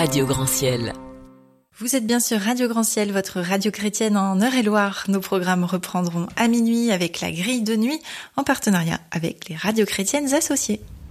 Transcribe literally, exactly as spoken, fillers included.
Radio Grand Ciel. Vous êtes bien sur Radio Grand Ciel, votre radio chrétienne en Eure-et-Loire. Nos programmes reprendront à minuit avec la grille de nuit en partenariat avec les radios chrétiennes associées.